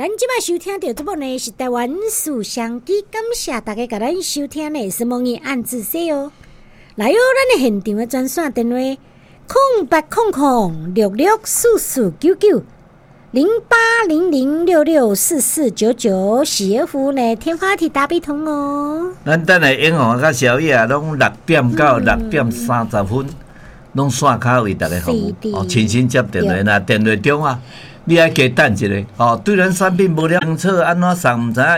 咱即摆收听到节目呢是台湾思相机，感谢大家甲咱收听的是梦怡按自说哦。来哦，咱的现场的专线电话0800664499，0800664499，是服务呢天发体打比通哦。 咱等下英皇甲宵夜拢6点到6点30分，拢线卡为大家服务，亲身接电话，那电话中啊，你爱加等一下哦。对咱产品无了清楚，安怎送唔知影。